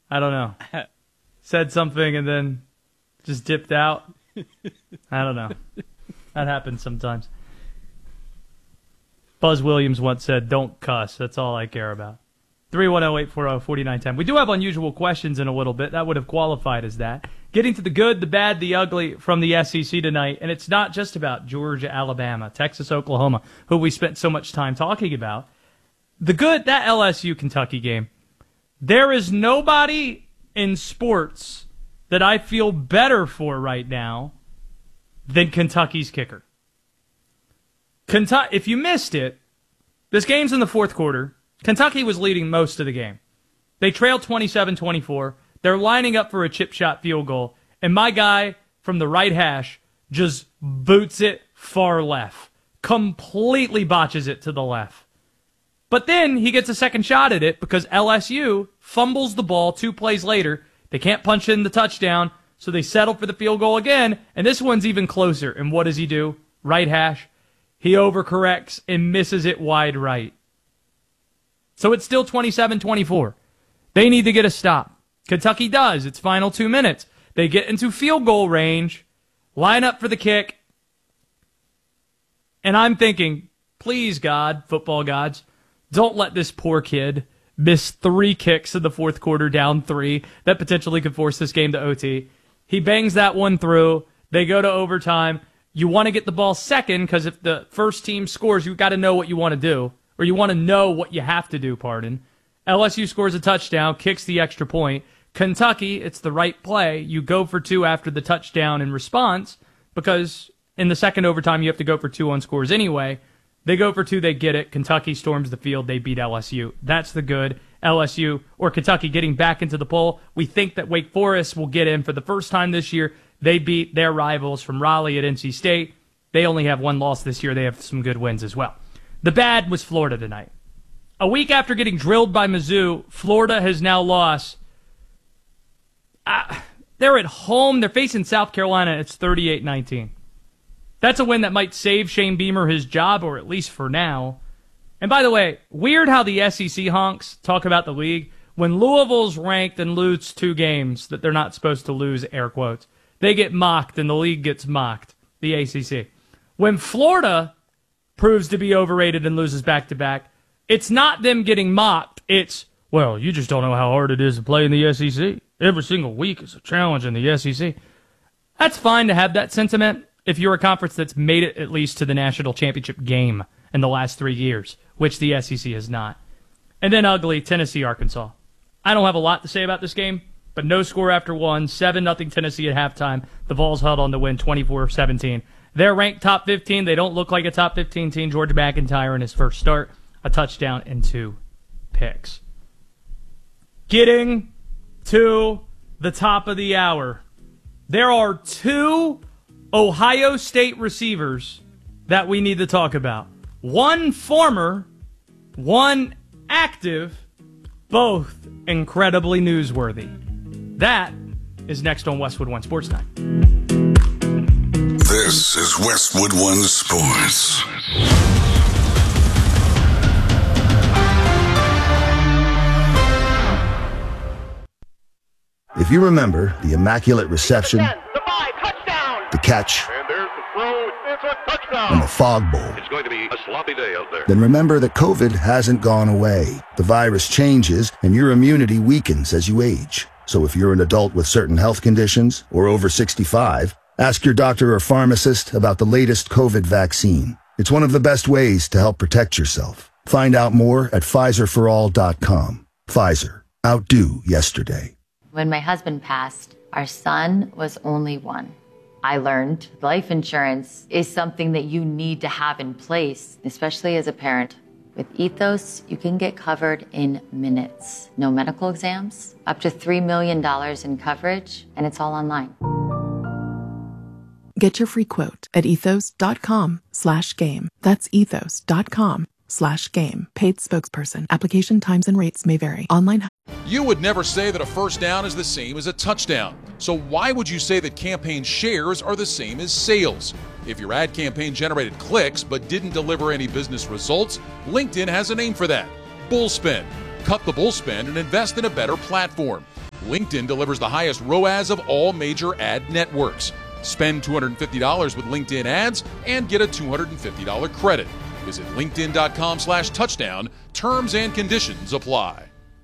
I don't know. Said something and then just dipped out. I don't know. That happens sometimes. Buzz Williams once said, don't cuss. That's all I care about. 310-840-4910. We do have unusual questions in a little bit. That would have qualified as that. Getting to the good, the bad, the ugly from the SEC tonight. And it's not just about Georgia, Alabama, Texas, Oklahoma, who we spent so much time talking about. The good, that LSU-Kentucky game. There is nobody in sports that I feel better for right now than Kentucky's kicker. If you missed it, this game's in the fourth quarter. Kentucky was leading most of the game. They trailed 27-24. They're lining up for a chip shot field goal, and my guy from the right hash just boots it far left. Completely botches it to the left. But then he gets a second shot at it because LSU fumbles the ball 2 plays later. They can't punch in the touchdown, so they settle for the field goal again, and this one's even closer. And what does he do? Right hash. He overcorrects and misses it wide right. So it's still 27-24. They need to get a stop. Kentucky does. It's final 2 minutes. They get into field goal range, line up for the kick, and I'm thinking, please, God, football gods, don't let this poor kid miss 3 kicks in the fourth quarter, down 3, that potentially could force this game to OT. He bangs that one through. They go to overtime. You want to get the ball second because if the first team scores, you've got to know what you want to do, or you want to know what you have to do, pardon. LSU scores a touchdown, kicks the extra point. Kentucky, it's the right play. You go for 2 after the touchdown in response because in the second overtime you have to go for 2 on scores anyway. They go for 2, they get it. Kentucky storms the field, they beat LSU. That's the good. LSU or Kentucky getting back into the poll. We think that Wake Forest will get in for the first time this year. They beat their rivals from Raleigh at NC State. They only have 1 loss this year. They have some good wins as well. The bad was Florida tonight. A week after getting drilled by Mizzou, Florida has now lost. They're at home. They're facing South Carolina. It's 38-19. That's a win that might save Shane Beamer his job, or at least for now. And by the way, weird how the SEC honks talk about the league. When Louisville's ranked and loses 2 games that they're not supposed to lose, air quotes, they get mocked and the league gets mocked, the ACC. When Florida proves to be overrated and loses back-to-back, it's not them getting mocked. It's, well, you just don't know how hard it is to play in the SEC. Every single week is a challenge in the SEC. That's fine to have that sentiment if you're a conference that's made it at least to the national championship game in the last 3 years, which the SEC has not. And then ugly, Tennessee, Arkansas. I don't have a lot to say about this game, but no score after 1, 7-0 Tennessee at halftime. The Vols held on to win 24-17. They're ranked top 15. They don't look like a top 15 team. Georgia McIntyre in his first start, a touchdown and 2 picks. Getting to the top of the hour. There are 2 Ohio State receivers that we need to talk about. 1 former, 1 active, both incredibly newsworthy. That is next on Westwood One Sports Night. This is Westwood One Sports. If you remember the Immaculate Reception, the catch, And there's the throw. It's a touchdown. and the Fog Bowl, It's going to be a sloppy day out there. then remember that COVID hasn't gone away. The virus changes, and your immunity weakens as you age. So if you're an adult with certain health conditions or over 65, ask your doctor or pharmacist about the latest COVID vaccine. It's one of the best ways to help protect yourself. Find out more at PfizerForAll.com. Pfizer. Outdo yesterday. When my husband passed, our son was only 1. I learned life insurance is something that you need to have in place, especially as a parent. With Ethos, you can get covered in minutes. No medical exams, up to $3 million in coverage, and it's all online. Get your free quote at ethos.com/game. That's ethos.com/game. Paid spokesperson. Application times and rates may vary. Online. You would never say that a first down is the same as a touchdown. So why would you say that campaign shares are the same as sales? If your ad campaign generated clicks but didn't deliver any business results, LinkedIn has a name for that. Bullspin. Cut the bullspin and invest in a better platform. LinkedIn delivers the highest ROAS of all major ad networks. Spend $250 with LinkedIn ads and get a $250 credit. Visit linkedin.com/touchdown. Terms and conditions apply.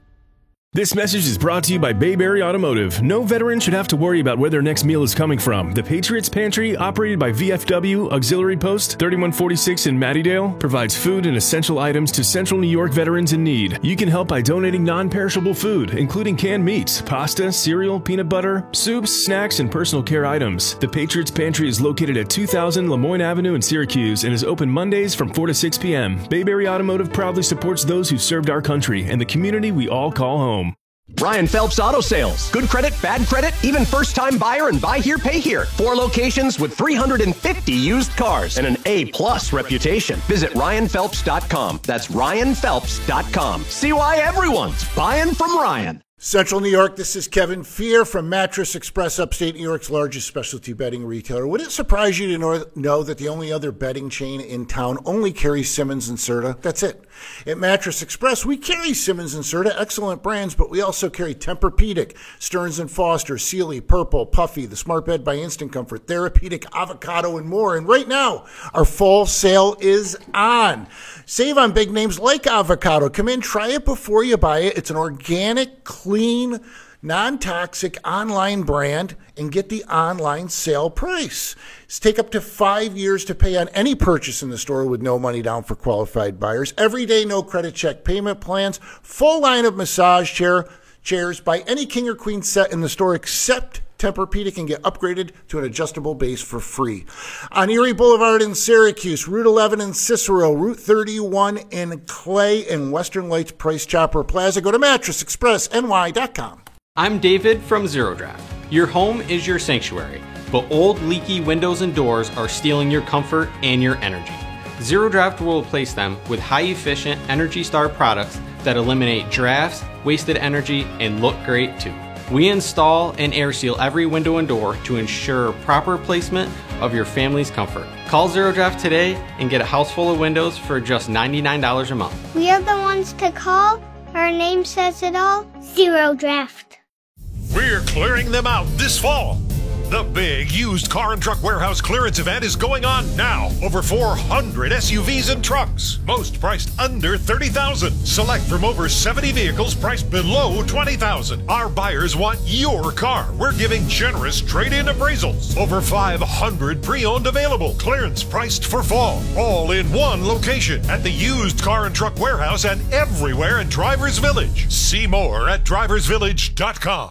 This message is brought to you by Bayberry Automotive. No veteran should have to worry about where their next meal is coming from. The Patriots Pantry, operated by VFW Auxiliary Post 3146 in Mattydale, provides food and essential items to Central New York veterans in need. You can help by donating non-perishable food, including canned meats, pasta, cereal, peanut butter, soups, snacks, and personal care items. The Patriots Pantry is located at 2000 Lemoyne Avenue in Syracuse and is open Mondays from 4 to 6 p.m. Bayberry Automotive proudly supports those who served our country and the community we all call home. Ryan Phelps Auto Sales. Good credit, bad credit, even first-time buyer and buy here, pay here. 4 locations with 350 used cars and an A+ reputation. Visit RyanPhelps.com. That's RyanPhelps.com. See why everyone's buying from Ryan. Central New York, this is Kevin Fear from Mattress Express, upstate New York's largest specialty bedding retailer. Would it surprise you to know that the only other bedding chain in town only carries Simmons and Serta? That's it. At Mattress Express, we carry Simmons and Serta, excellent brands, but we also carry Tempur-Pedic, Stearns & Foster, Sealy, Purple, Puffy, the Smart Bed by Instant Comfort, Therapeutic, Avocado, and more. And right now, our fall sale is on. Save on big names like Avocado. Come in, try it before you buy it. It's an organic, clean, non-toxic online brand, and get the online sale price. Take up to 5 years to pay on any purchase in the store with no money down for qualified buyers. Everyday no credit check payment plans. Full line of massage chairs. Buy any king or queen set in the store except Tempur-Pedic and get upgraded to an adjustable base for free. On Erie Boulevard in Syracuse, Route 11 in Cicero, Route 31 in Clay, and Western Lights Price Chopper Plaza. Go to MattressExpressNY.com. I'm David from Zero Draft. Your home is your sanctuary, but old leaky windows and doors are stealing your comfort and your energy. Zero Draft will replace them with high-efficient Energy Star products that eliminate drafts, wasted energy, and look great too. We install and air seal every window and door to ensure proper placement of your family's comfort. Call Zero Draft today and get a house full of windows for just $99 a month. We are the ones to call. Our name says it all. Zero Draft. We're clearing them out this fall. The big used car and truck warehouse clearance event is going on now. Over 400 SUVs and trucks, most priced under $30,000. Select from over 70 vehicles priced below $20,000. Our buyers want your car. We're giving generous trade-in appraisals. Over 500 pre-owned available. Clearance priced for fall. All in one location at the used car and truck warehouse and everywhere in Drivers Village. See more at driversvillage.com.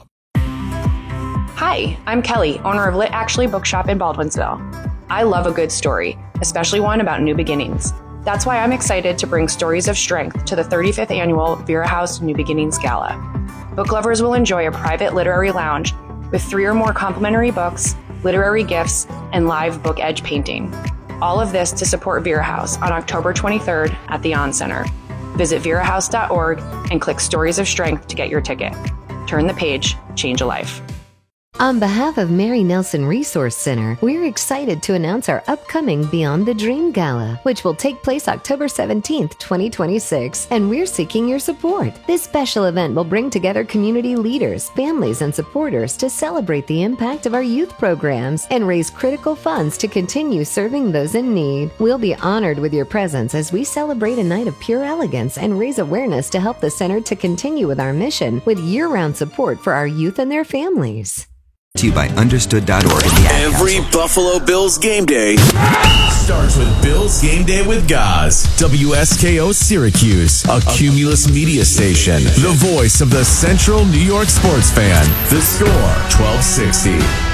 Hi, I'm Kelly, owner of Lit Actually Bookshop in Baldwinsville. I love a good story, especially one about new beginnings. That's why I'm excited to bring Stories of Strength to the 35th annual Vera House New Beginnings Gala. Book lovers will enjoy a private literary lounge with 3 or more complimentary books, literary gifts, and live book edge painting. All of this to support Vera House on October 23rd at the On Center. Visit verahouse.org and click Stories of Strength to get your ticket. Turn the page, change a life. On behalf of Mary Nelson Resource Center, we're excited to announce our upcoming Beyond the Dream Gala, which will take place October 17th, 2026, and we're seeking your support. This special event will bring together community leaders, families, and supporters to celebrate the impact of our youth programs and raise critical funds to continue serving those in need. We'll be honored with your presence as we celebrate a night of pure elegance and raise awareness to help the center to continue with our mission with year-round support for our youth and their families. To you by Understood.org and the Ad Every Council. Buffalo Bills game day starts with Bills Game Day with Gaz. WSKO Syracuse, a Cumulus media station. The voice of the Central New York sports fan. The Score, 1260.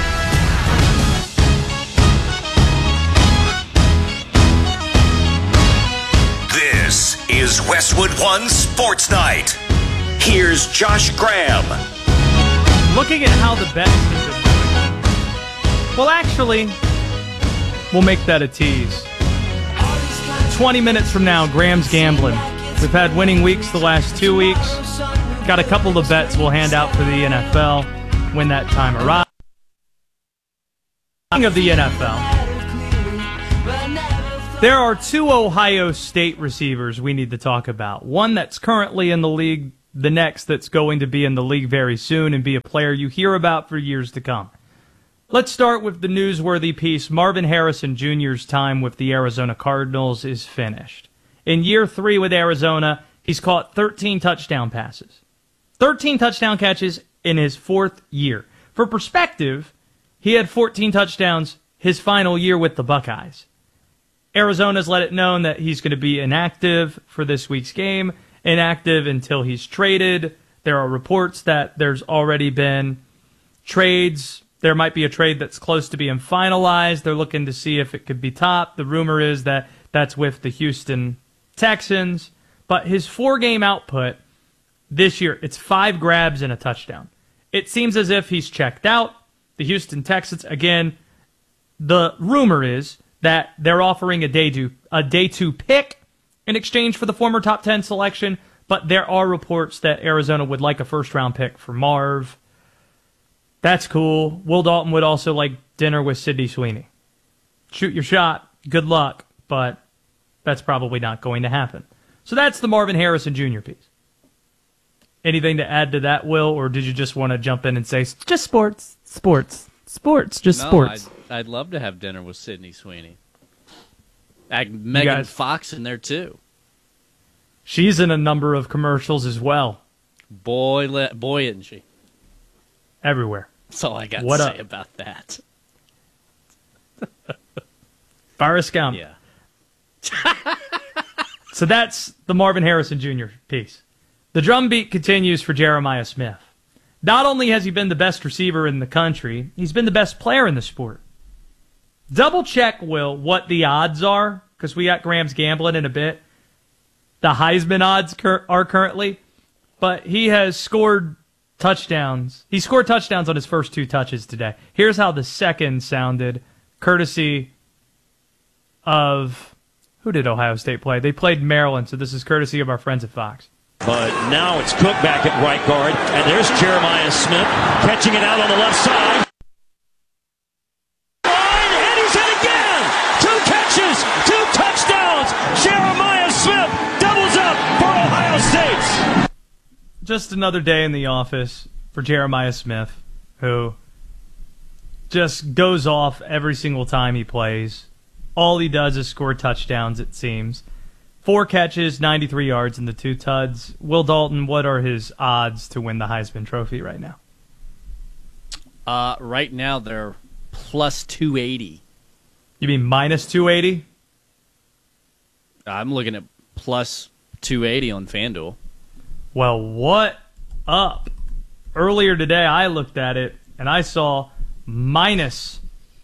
This is Westwood One Sports Night. Here's Josh Graham. Looking at how the bets have been doing. Well, actually, we'll make that a tease. 20 minutes from now, Graham's gambling. We've had winning weeks the last 2 weeks. Got a couple of bets we'll hand out for the NFL when that time arrives. Speaking of the NFL, there are 2 Ohio State receivers we need to talk about. One that's currently in the league the next that's going to be in the league very soon and be a player you hear about for years to come. Let's start with the newsworthy piece. Marvin Harrison Jr.'s time with the Arizona Cardinals is finished. In year 3 with Arizona, he's caught 13 touchdown passes. 13 touchdown catches in his 4th year. For perspective, he had 14 touchdowns his final year with the Buckeyes. Arizona's let it known that he's going to be inactive for this week's game, inactive until he's traded. There are reports that there's already been trades. There might be a trade that's close to being finalized. They're looking to see if it could be topped. The rumor is that that's with the Houston Texans. But his 4-game output this year, it's 5 grabs and a touchdown. It seems as if he's checked out. The Houston Texans, again, the rumor is that they're offering a day 2 pick in exchange for the former top 10 selection, but there are reports that Arizona would like a first-round pick for Marv. That's cool. Will Dalton would also like dinner with Sidney Sweeney. Shoot your shot. Good luck, but that's probably not going to happen. So that's the Marvin Harrison Jr. piece. Anything to add to that, Will, or did you just want to jump in and say, just sports, just sports? I'd love to have dinner with Sidney Sweeney. Megan Fox in there, too. She's in a number of commercials as well. Boy, isn't she. Everywhere. That's all I got to say about that. Forrest Gump. Yeah. So that's the Marvin Harrison Jr. piece. The drumbeat continues for Jeremiah Smith. Not only has he been the best receiver in the country, he's been the best player in the sport. Double check, Will, what the odds are, because we got Graham's gambling in a bit. The Heisman odds are currently, but he has scored touchdowns. He scored touchdowns on his first 2 touches today. Here's how the second sounded, courtesy of, who did Ohio State play? They played Maryland, so this is courtesy of our friends at Fox. But now it's Cook back at right guard, and there's Jeremiah Smith catching it out on the left side. And he's hit again! 2 catches, 2 touchdowns! Jeremiah Smith doubles up for Ohio State! Just another day in the office for Jeremiah Smith, who just goes off every single time he plays. All he does is score touchdowns, it seems. 4 catches, 93 yards, and the 2 tuds. Will Dalton, what are his odds to win the Heisman Trophy right now? Right now, they're plus 280. You mean minus 280? I'm looking at plus 280 on FanDuel. Well, what up? Earlier today, I looked at it, and I saw minus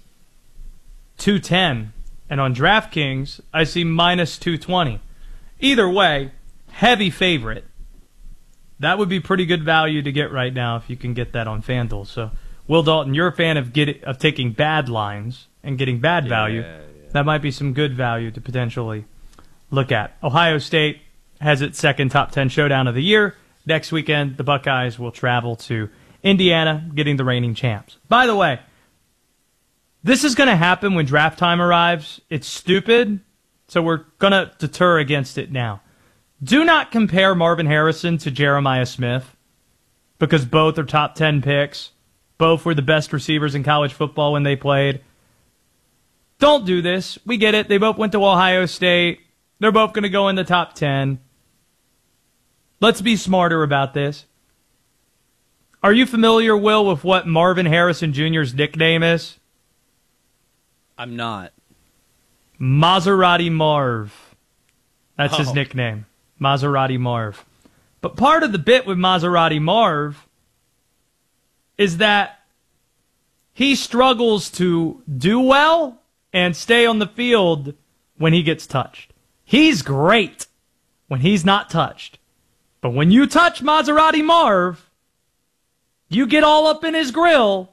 210. And on DraftKings, I see minus 220. Either way, heavy favorite. That would be pretty good value to get right now if you can get that on FanDuel. So, Will Dalton, you're a fan of taking bad lines and getting bad value. Yeah. That might be some good value to potentially look at. Ohio State has its second top 10 showdown of the year. Next weekend, the Buckeyes will travel to Indiana, getting the reigning champs. By the way, this is going to happen when draft time arrives. It's stupid, so we're going to deter against it now. Do not compare Marvin Harrison to Jeremiah Smith, because both are top 10 picks. Both were the best receivers in college football when they played. Don't do this. We get it. They both went to Ohio State. They're both going to go in the top 10. Let's be smarter about this. Are you familiar, Will, with what Marvin Harrison Jr.'s nickname is? I'm not. Maserati Marv. That's his nickname. Maserati Marv. But part of the bit with Maserati Marv is that he struggles to do well and stay on the field when he gets touched. He's great when he's not touched. But when you touch Maserati Marv, you get all up in his grill.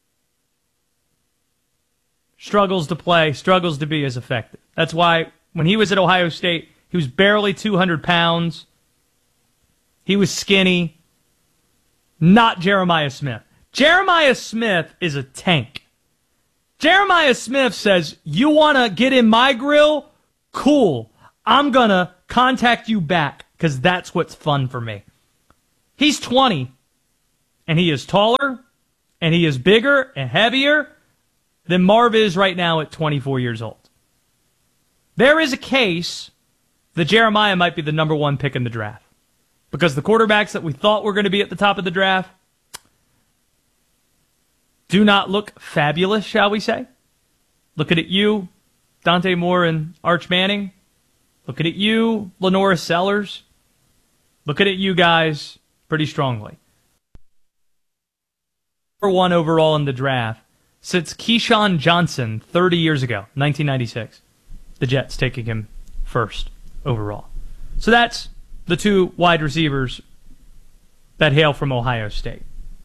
Struggles to play, struggles to be as effective. That's why when he was at Ohio State, he was barely 200 pounds. He was skinny. Not Jeremiah Smith. Jeremiah Smith is a tank. Jeremiah Smith says, you want to get in my grill? Cool. I'm going to contact you back because that's what's fun for me. He's 20, and he is taller, and he is bigger and heavier than Marv is right now at 24 years old. There is a case that Jeremiah might be the number one pick in the draft because the quarterbacks that we thought were going to be at the top of the draft do not look fabulous, shall we say. Looking at you, Dante Moore and Arch Manning. Looking at you, Lenora Sellers. Looking at you guys pretty strongly. Number one overall in the draft since Keyshawn Johnson 30 years ago, 1996. The Jets taking him first overall. So that's the two wide receivers that hail from Ohio State.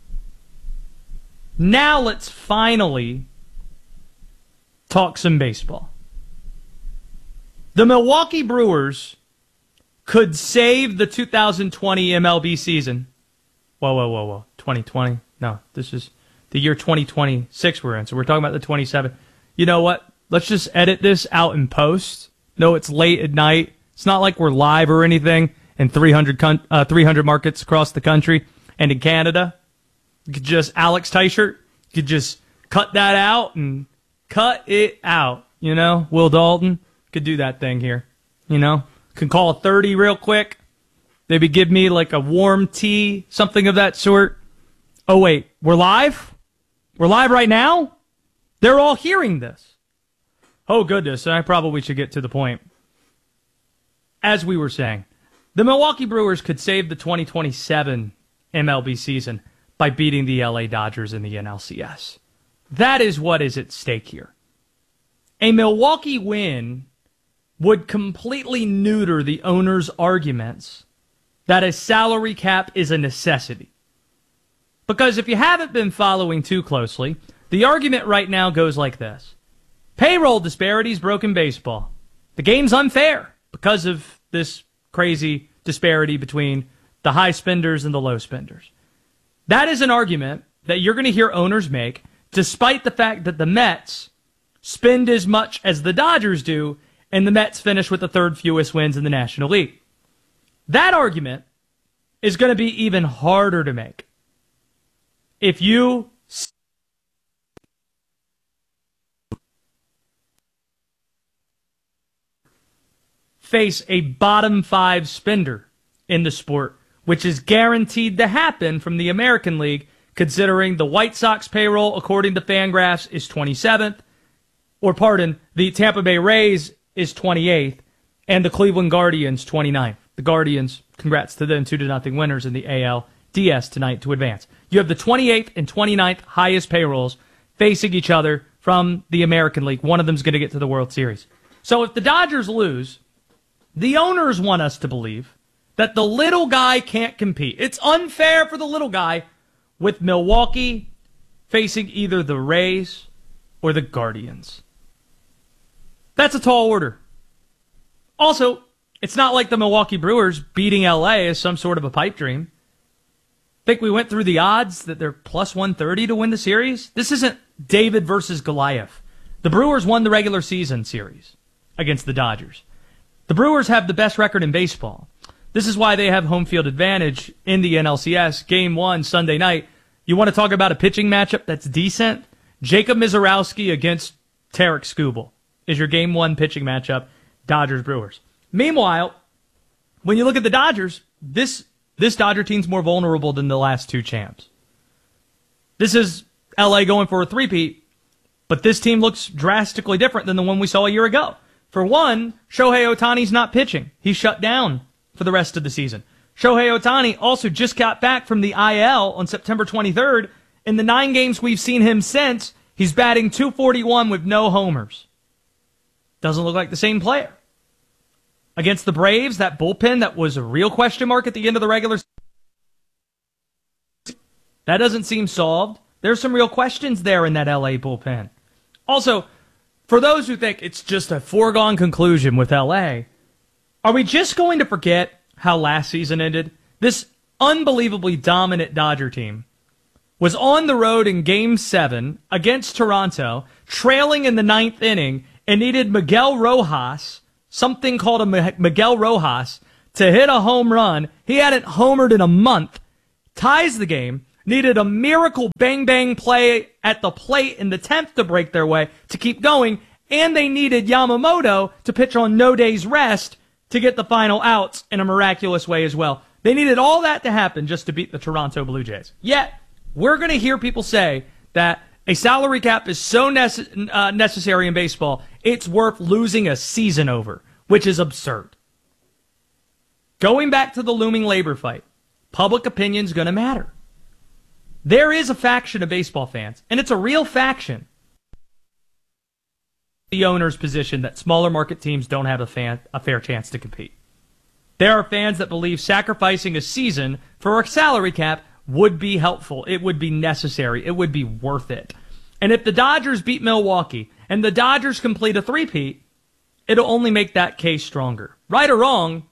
Now let's finally talk some baseball. The Milwaukee Brewers could save the 2020 MLB season. Whoa. 2020? No, this is the year 2026 we're in. So we're talking about the 27th. You know what? Let's just edit this out in post. No, it's late at night. It's not like we're live or anything in 300 markets across the country and in Canada. You could just, Alex Teichert, you could just cut that out and cut it out. You know, Will Dalton could do that thing here. You know, can call a 30 real quick. Maybe give me like a warm tea, something of that sort. Oh, wait, we're live? We're live right now? They're all hearing this. Oh, goodness, I probably should get to the point. As we were saying, the Milwaukee Brewers could save the 2027 MLB season by beating the LA Dodgers in the NLCS. That is what is at stake here. A Milwaukee win would completely neuter the owner's arguments that a salary cap is a necessity. Because if you haven't been following too closely, the argument right now goes like this. Payroll disparities broke in baseball. The game's unfair because of this crazy disparity between the high spenders and the low spenders. That is an argument that you're going to hear owners make, despite the fact that the Mets spend as much as the Dodgers do, and the Mets finish with the third fewest wins in the National League. That argument is going to be even harder to make if you face a bottom five spender in the sport, which is guaranteed to happen from the American League, considering the White Sox payroll, according to Fangraphs, is 27th, the Tampa Bay Rays is 28th, and the Cleveland Guardians 29th. The Guardians, congrats to them, 2-0 winners in the ALDS tonight to advance. You have the 28th and 29th highest payrolls facing each other from the American League. One of them's going to get to the World Series. So if the Dodgers lose, the owners want us to believe that the little guy can't compete. It's unfair for the little guy with Milwaukee facing either the Rays or the Guardians. That's a tall order. Also, it's not like the Milwaukee Brewers beating LA is some sort of a pipe dream. Think we went through the odds that they're plus 130 to win the series? This isn't David versus Goliath. The Brewers won the regular season series against the Dodgers. The Brewers have the best record in baseball. This is why they have home field advantage in the NLCS. Game 1, Sunday night. You want to talk about a pitching matchup that's decent? Jacob Misiorowski against Tarek Skubal is your Game 1 pitching matchup, Dodgers-Brewers. Meanwhile, when you look at the Dodgers, this Dodger team's more vulnerable than the last two champs. This is LA going for a three-peat, but this team looks drastically different than the one we saw a year ago. For one, Shohei Ohtani's not pitching. He's shut down for the rest of the season. Shohei Ohtani also just got back from the IL on September 23rd. In the 9 games we've seen him since, he's batting .241 with no homers. Doesn't look like the same player. Against the Braves, that bullpen that was a real question mark at the end of the regular season, that doesn't seem solved. There's some real questions there in that LA bullpen. Also, for those who think it's just a foregone conclusion with LA, are we just going to forget how last season ended? This unbelievably dominant Dodger team was on the road in Game 7 against Toronto, trailing in the 9th inning, and needed Miguel Rojas, something called a Miguel Rojas, to hit a home run. He hadn't homered in a month, ties the game, needed a miracle bang-bang play at the plate in the 10th to break their way to keep going, and they needed Yamamoto to pitch on no day's rest to get the final outs in a miraculous way as well. They needed all that to happen just to beat the Toronto Blue Jays. Yet, we're going to hear people say that a salary cap is so necessary in baseball, it's worth losing a season over, which is absurd. Going back to the looming labor fight, public opinion's going to matter. There is a faction of baseball fans, and it's a real faction, the owner's position that smaller market teams don't have a fair chance to compete. There are fans that believe sacrificing a season for a salary cap would be helpful. It would be necessary. It would be worth it. And if the Dodgers beat Milwaukee and the Dodgers complete a three-peat, it'll only make that case stronger. Right or wrong,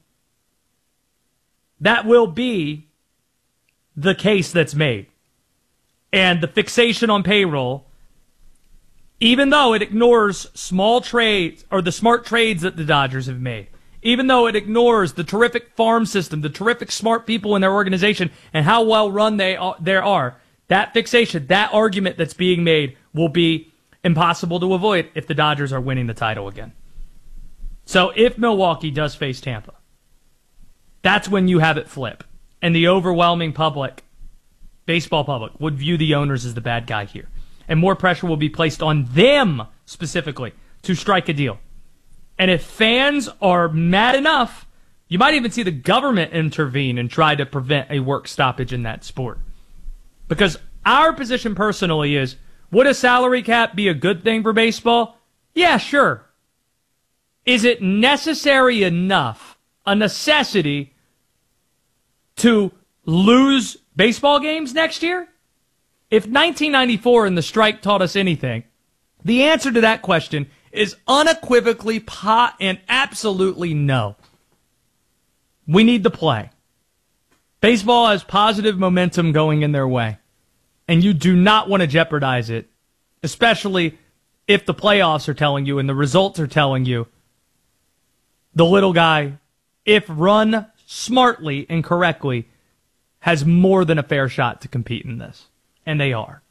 that will be the case that's made. And the fixation on payroll, even though it ignores small trades or the smart trades that the Dodgers have made, even though it ignores the terrific farm system, the terrific smart people in their organization, and how well run they are, that fixation, that argument that's being made will be impossible to avoid if the Dodgers are winning the title again. So if Milwaukee does face Tampa, that's when you have it flip. And the overwhelming public, baseball public, would view the owners as the bad guy here. And more pressure will be placed on them specifically to strike a deal. And if fans are mad enough, you might even see the government intervene and try to prevent a work stoppage in that sport. Because our position personally is, would a salary cap be a good thing for baseball? Yeah, sure. Is it necessary enough, a necessity, to lose baseball games next year? If 1994 and the strike taught us anything, the answer to that question is unequivocally and absolutely no. We need the play. Baseball has positive momentum going in their way, and you do not want to jeopardize it, especially if the playoffs are telling you and the results are telling you the little guy, if run smartly and correctly, has more than a fair shot to compete in this. And they are.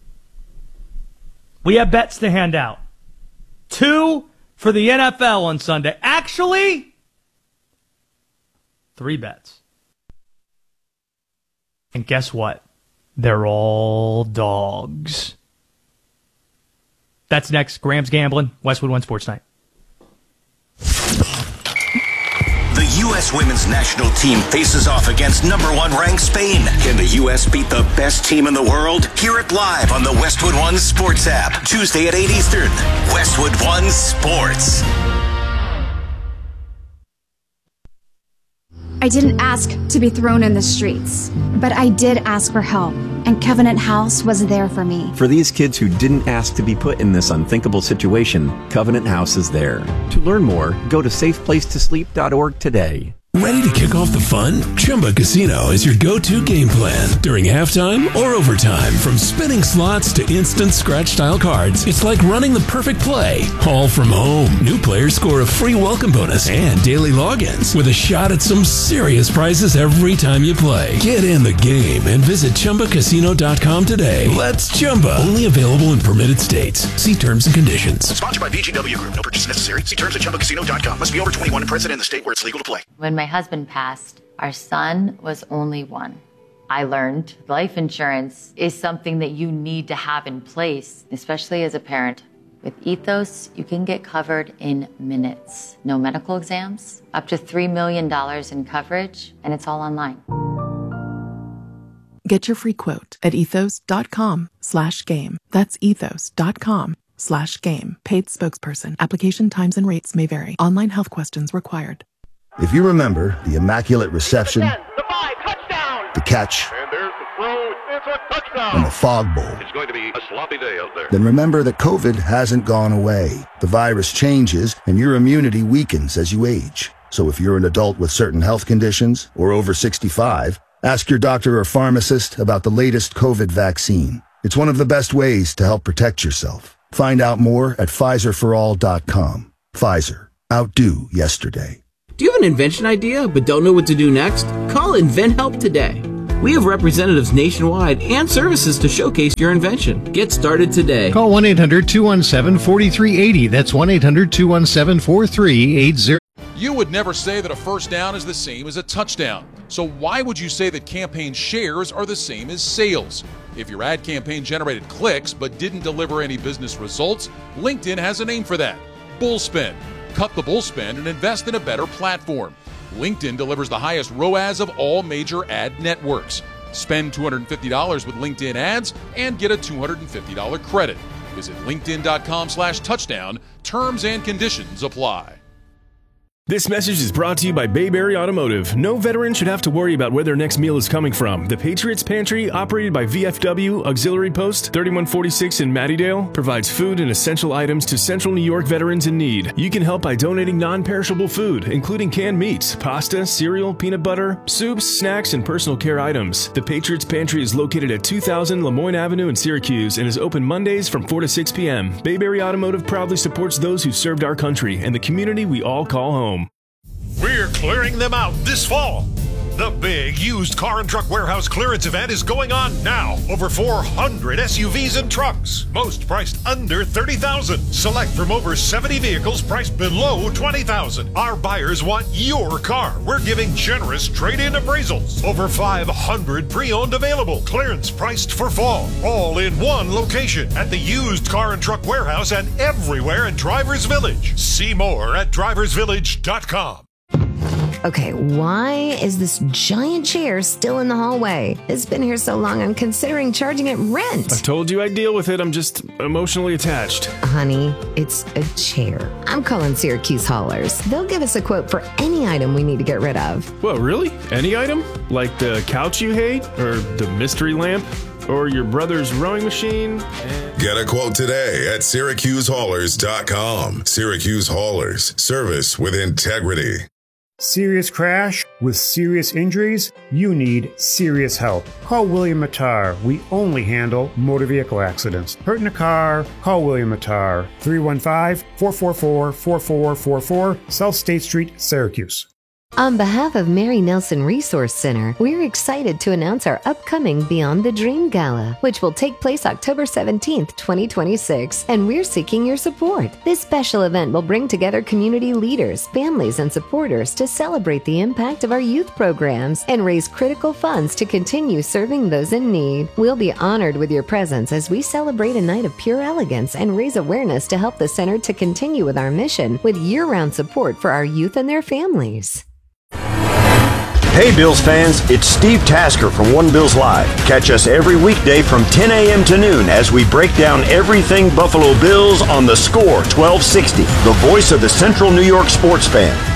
We have bets to hand out. 2 for the NFL on Sunday. Actually, 3 bets. And guess what? They're all dogs. That's next. Graham's Gambling, Westwood One Sports Night. The U.S. women's national team faces off against number 1 ranked Spain. Can the U.S. beat the best team in the world? Hear it live on the Westwood One Sports app. Tuesday at 8 Eastern. Westwood One Sports. I didn't ask to be thrown in the streets, but I did ask for help, and Covenant House was there for me. For these kids who didn't ask to be put in this unthinkable situation, Covenant House is there. To learn more, go to safeplacetosleep.org today. Ready to kick off the fun? Chumba Casino is your go-to game plan. During halftime or overtime, from spinning slots to instant scratch-style cards, it's like running the perfect play, all from home. New players score a free welcome bonus and daily logins with a shot at some serious prizes every time you play. Get in the game and visit ChumbaCasino.com today. Let's Chumba. Only available in permitted states. See terms and conditions. Sponsored by VGW Group. No purchase necessary. See terms at ChumbaCasino.com. Must be over 21 and present in the state where it's legal to play. When my husband passed, our son was only 1. I learned life insurance is something that you need to have in place, especially as a parent. With Ethos, you can get covered in minutes. No medical exams, up to $3 million in coverage, and it's all online. Get your free quote at ethos.com/game. That's ethos.com/game. Paid spokesperson. Application times and rates may vary. Online health questions required. If you remember the immaculate reception, the catch, And there's the throw. It's a touchdown. and the fog bowl, It's going to be a sloppy day out there. then remember that COVID hasn't gone away. The virus changes and your immunity weakens as you age. So if you're an adult with certain health conditions or over 65, ask your doctor or pharmacist about the latest COVID vaccine. It's one of the best ways to help protect yourself. Find out more at PfizerForAll.com. Pfizer. Outdo yesterday. Do you have an invention idea but don't know what to do next? Call InventHelp today. We have representatives nationwide and services to showcase your invention. Get started today. Call 1-800-217-4380. That's 1-800-217-4380. You would never say that a first down is the same as a touchdown. So why would you say that campaign shares are the same as sales? If your ad campaign generated clicks but didn't deliver any business results, LinkedIn has a name for that: Bullspend. Cut the bullspend and invest in a better platform. LinkedIn delivers the highest ROAS of all major ad networks. Spend $250 with LinkedIn ads and get a $250 credit. Visit linkedin.com/touchdown. Terms and conditions apply. This message is brought to you by Bayberry Automotive. No veteran should have to worry about where their next meal is coming from. The Patriots Pantry, operated by VFW Auxiliary Post 3146 in Mattydale, provides food and essential items to Central New York veterans in need. You can help by donating non-perishable food, including canned meats, pasta, cereal, peanut butter, soups, snacks, and personal care items. The Patriots Pantry is located at 2000 Lemoyne Avenue in Syracuse and is open Mondays from 4 to 6 p.m. Bayberry Automotive proudly supports those who served our country and the community we all call home. We're clearing them out this fall. The big used car and truck warehouse clearance event is going on now. Over 400 SUVs and trucks, most priced under $30,000. Select from over 70 vehicles priced below $20,000. Our buyers want your car. We're giving generous trade-in appraisals. Over 500 pre-owned available. Clearance priced for fall. All in one location at the used car and truck warehouse and everywhere in Drivers Village. See more at driversvillage.com. Okay, why is this giant chair still in the hallway? It's been here so long, I'm considering charging it rent. I told you I'd deal with it. I'm just emotionally attached. Honey, it's a chair. I'm calling Syracuse Haulers. They'll give us a quote for any item we need to get rid of. Well, really? Any item? Like the couch you hate? Or the mystery lamp? Or your brother's rowing machine? Get a quote today at SyracuseHaulers.com. Syracuse Haulers. Service with integrity. Serious crash with serious injuries? You need serious help. Call William Mattar. We only handle motor vehicle accidents. Hurt in a car? Call William Mattar. 315-444-4444, South State Street, Syracuse. On behalf of Mary Nelson Resource Center, we're excited to announce our upcoming Beyond the Dream Gala, which will take place October 17th, 2026, and we're seeking your support. This special event will bring together community leaders, families, and supporters to celebrate the impact of our youth programs and raise critical funds to continue serving those in need. We'll be honored with your presence as we celebrate a night of pure elegance and raise awareness to help the center to continue with our mission with year-round support for our youth and their families. Hey Bills fans, it's Steve Tasker from One Bills Live. Catch us every weekday from 10 a.m. to noon as we break down everything Buffalo Bills on the Score 1260, the voice of the Central New York sports fan.